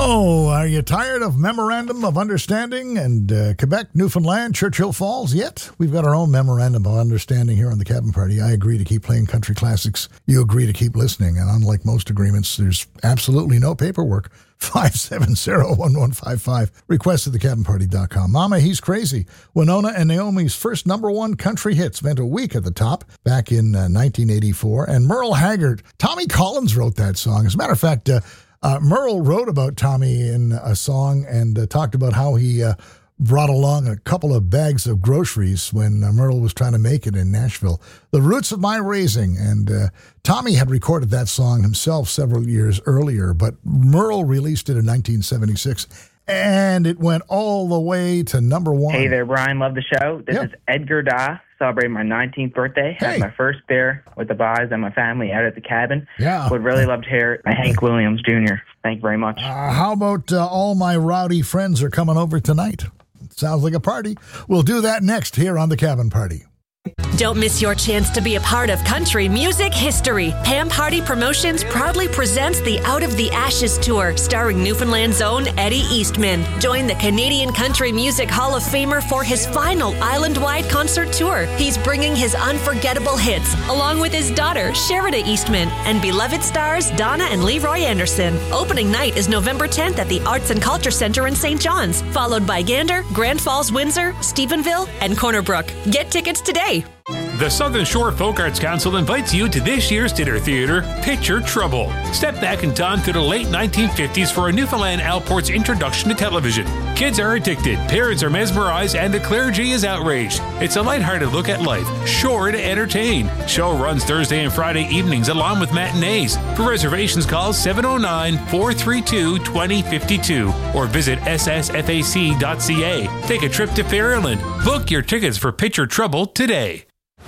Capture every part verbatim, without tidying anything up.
So, are you tired of Memorandum of Understanding and uh, Quebec, Newfoundland, Churchill Falls yet? We've got our own Memorandum of Understanding here on the Cabin Party. I agree to keep playing country classics. You agree to keep listening. And unlike most agreements, there's absolutely no paperwork. five seven zero, one one five five. Request at the cabin party dot com. Mama, He's Crazy. Winona and Naomi's first number one country hit spent a week at the top back in uh, nineteen eighty-four. And Merle Haggard. Tommy Collins wrote that song. As a matter of fact, uh, Uh, Merle wrote about Tommy in a song and uh, talked about how he uh, brought along a couple of bags of groceries when uh, Merle was trying to make it in Nashville. The Roots of My Raising. And uh, Tommy had recorded that song himself several years earlier, but Merle released it in nineteen seventy-six, and it went all the way to number one. Hey there, Brian. Love the show. This Yep. is Edgar Da. Celebrating my nineteenth birthday. Hey. Had my first beer with the boys and my family out at the cabin. Yeah. Would really love to hear it by Hank Williams Junior Thank you very much. Uh, how about uh, All My Rowdy Friends Are Coming Over Tonight? Sounds like a party. We'll do that next here on the Cabin Party. Don't miss your chance to be a part of country music history. Pam Hardy Promotions proudly presents the Out of the Ashes Tour, starring Newfoundland's own Eddie Eastman. Join the Canadian Country Music Hall of Famer for his final island-wide concert tour. He's bringing his unforgettable hits, along with his daughter, Sherida Eastman, and beloved stars Donna and Leroy Anderson. Opening night is November tenth at the Arts and Culture Center in Saint John's, followed by Gander, Grand Falls, Windsor, Stephenville, and Corner Brook. Get tickets today. The Southern Shore Folk Arts Council invites you to this year's dinner theater, Picture Trouble. Step back in time to the late nineteen fifties for a Newfoundland Outport's introduction to television. Kids are addicted, parents are mesmerized, and the clergy is outraged. It's a lighthearted look at life, sure to entertain. Show runs Thursday and Friday evenings along with matinees. For reservations, call seven oh nine, four three two, two oh five two or visit s s f a c dot c a. Take a trip to Fairland. Book your tickets for Picture Trouble today.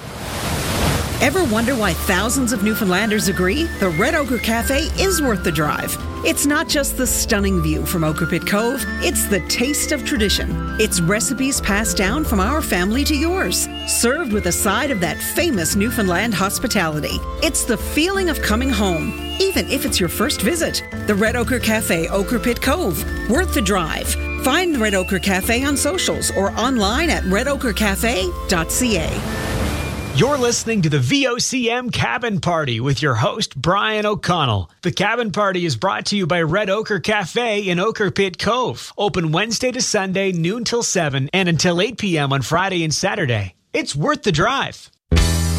Ever wonder why thousands of Newfoundlanders agree the Red Ochre Cafe is worth the drive? It's not just the stunning view from Ochre Pit Cove, it's the taste of tradition. It's recipes passed down from our family to yours, served with a side of that famous Newfoundland hospitality. It's the feeling of coming home, even if it's your first visit. The Red Ochre Cafe, Ochre Pit Cove, worth the drive. Find Red Ochre Cafe on socials or online at red ochre cafe dot c a. You're listening to the V O C M Cabin Party with your host, Brian O'Connell. The Cabin Party is brought to you by Red Ochre Cafe in Ochre Pit Cove. Open Wednesday to Sunday, noon till seven, and until eight p.m. on Friday and Saturday. It's worth the drive.